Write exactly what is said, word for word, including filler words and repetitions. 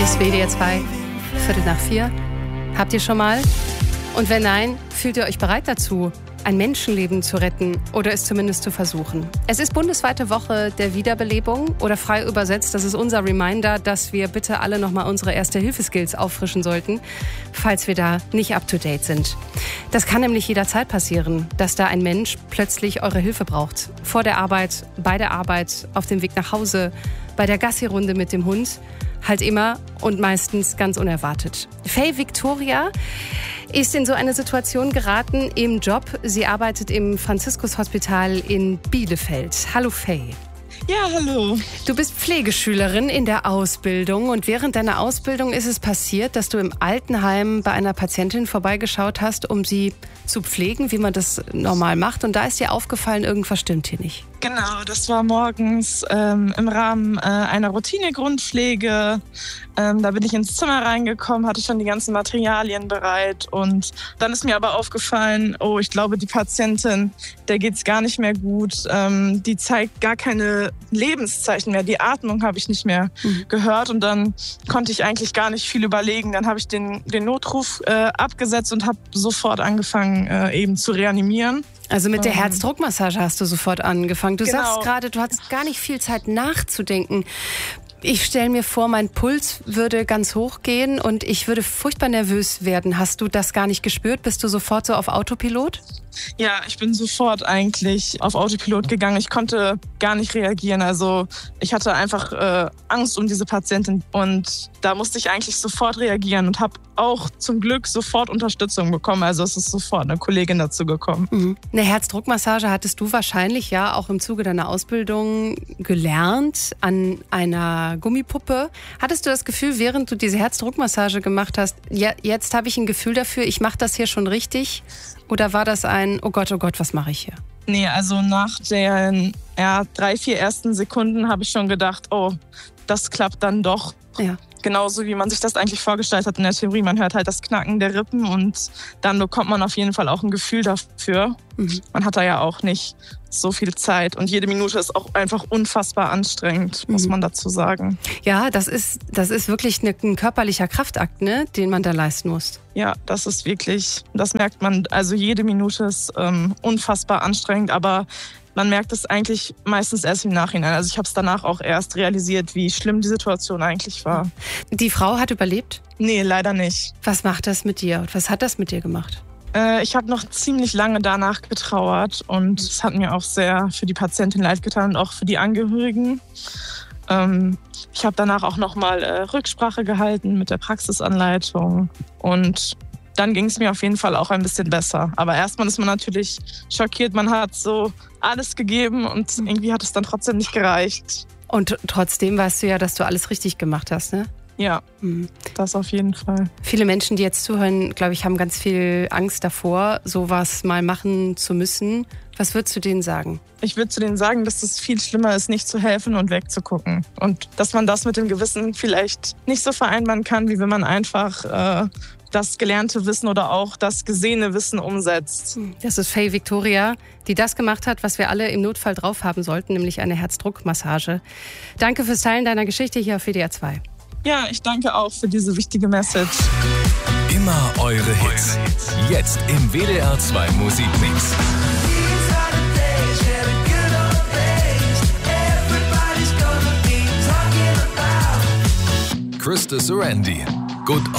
Ist W D R zwei, Viertel nach vier. Habt ihr schon mal? Und wenn nein, fühlt ihr euch bereit dazu, ein Menschenleben zu retten oder es zumindest zu versuchen? Es ist bundesweite Woche der Wiederbelebung oder frei übersetzt, das ist unser Reminder, dass wir bitte alle nochmal unsere Erste-Hilfe-Skills auffrischen sollten, falls wir da nicht up-to-date sind. Das kann nämlich jederzeit passieren, dass da ein Mensch plötzlich eure Hilfe braucht. Vor der Arbeit, bei der Arbeit, auf dem Weg nach Hause, bei der Gassi-Runde mit dem Hund. Halt immer und meistens ganz unerwartet. Faye Victoria ist in so eine Situation geraten im Job. Sie arbeitet im Franziskus-Hospital in Bielefeld. Hallo Faye. Ja, hallo. Du bist Pflegeschülerin in der Ausbildung und während deiner Ausbildung ist es passiert, dass du im Altenheim bei einer Patientin vorbeigeschaut hast, um sie zu pflegen, wie man das normal macht. Und da ist dir aufgefallen, irgendwas stimmt hier nicht. Genau, das war morgens ähm, im Rahmen äh, einer Routine-Grundpflege. Ähm, da bin ich ins Zimmer reingekommen, hatte schon die ganzen Materialien bereit. Und dann ist mir aber aufgefallen, oh, ich glaube, die Patientin, der geht's gar nicht mehr gut. Ähm, die zeigt gar keine Lebenszeichen mehr. Die Atmung habe ich nicht mehr mhm. gehört. Und dann konnte ich eigentlich gar nicht viel überlegen. Dann habe ich den, den Notruf äh, abgesetzt und habe sofort angefangen, äh, eben zu reanimieren. Also mit der Herzdruckmassage hast du sofort angefangen. Du genau. sagst gerade, du hattest gar nicht viel Zeit nachzudenken. Ich stelle mir vor, mein Puls würde ganz hoch gehen und ich würde furchtbar nervös werden. Hast du das gar nicht gespürt? Bist du sofort so auf Autopilot? Ja, ich bin sofort eigentlich auf Autopilot gegangen. Ich konnte gar nicht reagieren. Also ich hatte einfach äh, Angst um diese Patientin und da musste ich eigentlich sofort reagieren und habe auch zum Glück sofort Unterstützung bekommen. Also es ist sofort eine Kollegin dazu gekommen. Mhm. Eine Herzdruckmassage hattest du wahrscheinlich ja auch im Zuge deiner Ausbildung gelernt an einer Gummipuppe. Hattest du das Gefühl, während du diese Herzdruckmassage gemacht hast, ja, jetzt habe ich ein Gefühl dafür, ich mache das hier schon richtig? Oder war das ein, oh Gott, oh Gott, was mache ich hier? Nee, also nach den ja, drei, vier ersten Sekunden habe ich schon gedacht, oh, das klappt dann doch. Ja. Genauso wie man sich das eigentlich vorgestellt hat in der Theorie. Man hört halt das Knacken der Rippen und dann bekommt man auf jeden Fall auch ein Gefühl dafür. Mhm. Man hat da ja auch nicht so viel Zeit und jede Minute ist auch einfach unfassbar anstrengend, muss man dazu sagen. Ja, das ist, das ist wirklich eine, ein körperlicher Kraftakt, ne, den man da leisten muss. Ja, das ist wirklich, das merkt man, also jede Minute ist ähm, unfassbar anstrengend, aber man merkt es eigentlich meistens erst im Nachhinein. Also ich habe es danach auch erst realisiert, wie schlimm die Situation eigentlich war. Die Frau hat überlebt? Nee, leider nicht. Was macht das mit dir? Was hat das mit dir gemacht? Äh, ich habe noch ziemlich lange danach getrauert und es hat mir auch sehr für die Patientin leid getan und auch für die Angehörigen. Ähm, ich habe danach auch nochmal äh, Rücksprache gehalten mit der Praxisanleitung und dann ging es mir auf jeden Fall auch ein bisschen besser. Aber erstmal ist man natürlich schockiert. Man hat so alles gegeben und irgendwie hat es dann trotzdem nicht gereicht. Und trotzdem weißt du ja, dass du alles richtig gemacht hast, ne? Ja, mhm. das auf jeden Fall. Viele Menschen, die jetzt zuhören, glaube ich, haben ganz viel Angst davor, sowas mal machen zu müssen. Was würdest du denen sagen? Ich würde zu denen sagen, dass es viel schlimmer ist, nicht zu helfen und wegzugucken. Und dass man das mit dem Gewissen vielleicht nicht so vereinbaren kann, wie wenn man einfach äh, das gelernte Wissen oder auch das gesehene Wissen umsetzt. Das ist Faye Victoria, die das gemacht hat, was wir alle im Notfall drauf haben sollten, nämlich eine Herzdruckmassage. Danke fürs Teilen deiner Geschichte hier auf W D R zwei. Ja, ich danke auch für diese wichtige Message. Immer eure Hits. Jetzt im W D R zwei Musikmix. Krista Sorandi. Good